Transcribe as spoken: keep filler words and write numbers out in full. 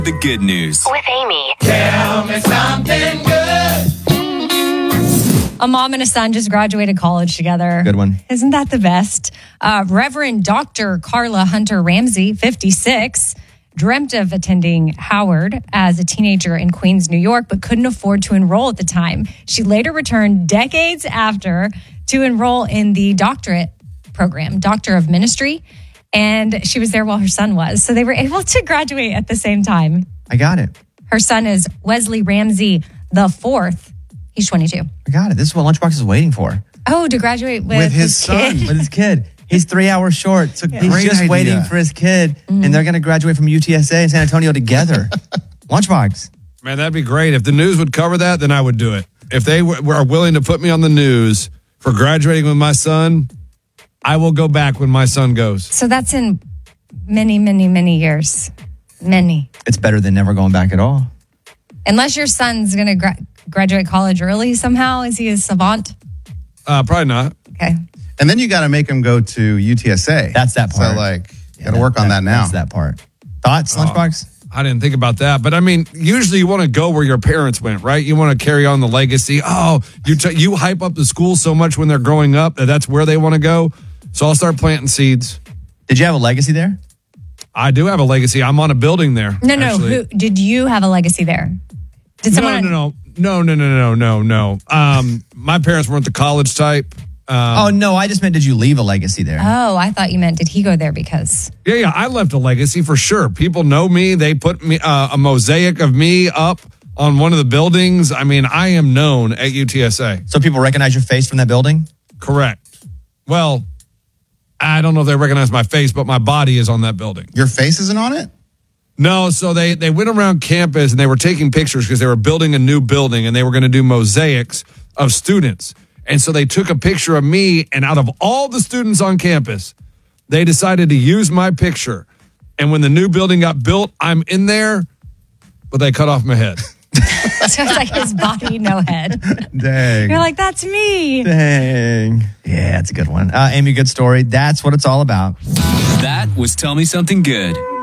The good news. With Amy. Tell me something good. A mom and a son just graduated college together. Good one. Isn't that the best? Uh, Reverend Doctor Carla Hunter Ramsey, fifty-six, dreamt of attending Howard as a teenager in Queens, New York, but couldn't afford to enroll at the time. She later returned decades after to enroll in the doctorate program, Doctor of Ministry, and she was there while her son was. So they were able to graduate at the same time. I got it. Her son is Wesley Ramsey the fourth. He's twenty-two. I got it. This is what Lunchbox is waiting for. Oh, to graduate with, With his kid. son. With his kid. He's three hours short. So he's Great just idea. waiting for his kid. Mm-hmm. And they're going to graduate from U T S A and San Antonio together. Lunchbox. Man, that'd be great. If the news would cover that, then I would do it. If they w- were willing to put me on the news for graduating with my son, I will go back when my son goes. So that's in many, many, many years. Many. It's better than never going back at all. Unless your son's going to gra- graduate college early somehow. Is he a savant? Uh, probably not. Okay. And then you got to make him go to U T S A. That's that part. So, like, you Yeah, got to work on that, now. That's that part. Thoughts, Lunchbox? I didn't think about that. But I mean, usually you want to go where your parents went, right? You want to carry on the legacy. Oh, you t- you hype up the school so much when they're growing up that that's where they want to go. So I'll start planting seeds. Did you have a legacy there? I do have a legacy. I'm on a building there. No, no. actually. Who, did you have a legacy there? Did someone? No, no, no, no, no, no, no, no, no. Um, my parents weren't the college type. Um, oh, no. I just meant, did you leave a legacy there? Oh, I thought you meant, did he go there because? Yeah, yeah. I left a legacy for sure. People know me. They put me uh, a mosaic of me up on one of the buildings. I mean, I am known at U T S A. So people recognize your face from that building? Correct. Well, I don't know if they recognize my face, but my body is on that building. Your face isn't on it? No, so they, they went around campus and they were taking pictures because they were building a new building and they were going to do mosaics of students. And so they took a picture of me, and out of all the students on campus, they decided to use my picture. And when the new building got built, I'm in there, but they cut off my head. So it's like his body, no head. Dang. You're like, that's me. Dang. Yeah, it's a good one. Uh, Amy, good story. That's what it's all about. That was Tell Me Something Good.